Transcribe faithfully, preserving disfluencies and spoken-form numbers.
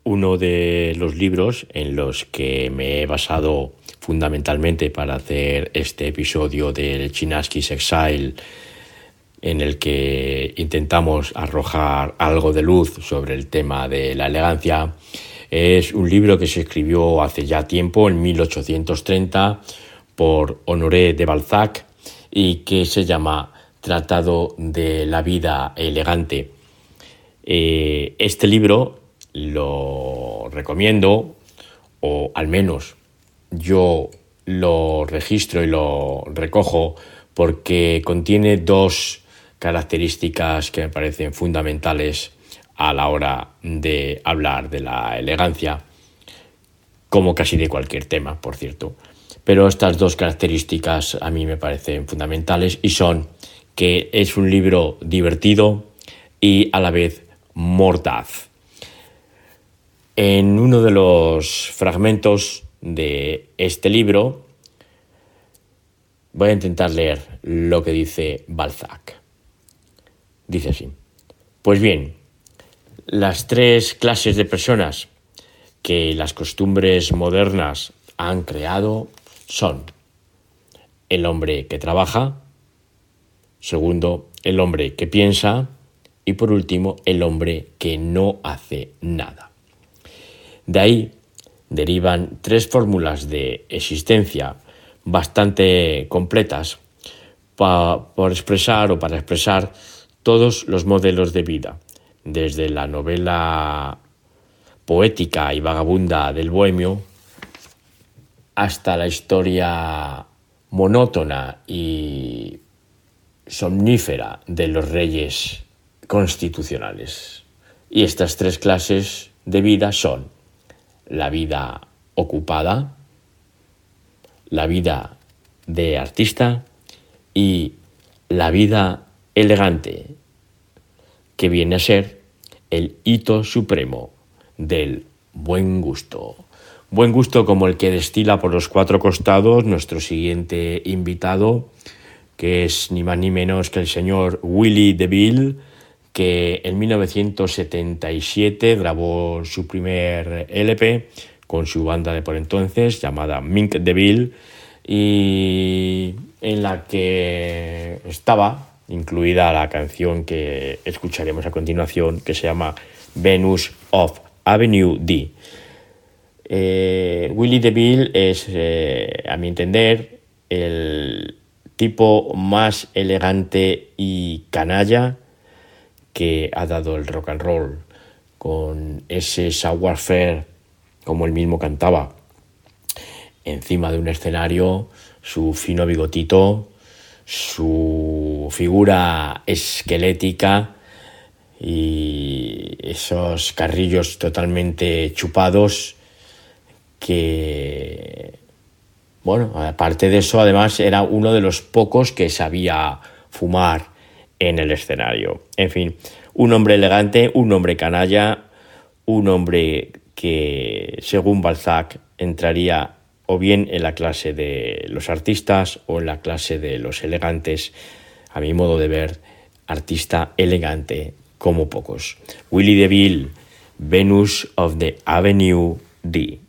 uno de los libros en los que me he basado fundamentalmente para hacer este episodio del Chinaski's Exile, en el que intentamos arrojar algo de luz sobre el tema de la elegancia. Es un libro que se escribió hace ya tiempo, en mil ochocientos treinta, por Honoré de Balzac, y que se llama Tratado de la vida elegante. Eh, este libro lo recomiendo, o al menos yo lo registro y lo recojo, porque contiene dos características que me parecen fundamentales a la hora de hablar de la elegancia, como casi de cualquier tema, por cierto. Pero estas dos características a mí me parecen fundamentales y son que es un libro divertido y a la vez mordaz. En uno de los fragmentos de este libro voy a intentar leer lo que dice Balzac. Dice así: pues bien, las tres clases de personas que las costumbres modernas han creado son el hombre que trabaja, segundo, el hombre que piensa y por último, el hombre que no hace nada. De ahí derivan tres fórmulas de existencia bastante completas pa, por expresar o para expresar todos los modelos de vida, desde la novela poética y vagabunda del bohemio hasta la historia monótona y somnífera de los reyes constitucionales. Y estas tres clases de vida son la vida ocupada, la vida de artista y la vida elegante, que viene a ser el hito supremo del buen gusto. Buen gusto como el que destila por los cuatro costados nuestro siguiente invitado, que es ni más ni menos que el señor Willie DeVille, que en mil novecientos setenta y siete grabó su primer L P con su banda de por entonces llamada Mink DeVille, y en la que estaba incluida la canción que escucharemos a continuación, que se llama Venus of Avenue D. Eh, Willie DeVille es, eh, a mi entender, el tipo más elegante y canalla que ha dado el rock and roll, con ese savoir-faire, como él mismo cantaba, encima de un escenario, su fino bigotito, su figura esquelética y esos carrillos totalmente chupados que, bueno, aparte de eso, además era uno de los pocos que sabía fumar en el escenario. En fin, un hombre elegante, un hombre canalla, un hombre que, según Balzac, entraría o bien en la clase de los artistas o en la clase de los elegantes. A mi modo de ver, artista elegante como pocos. Willie DeVille, Venus of the Avenue D.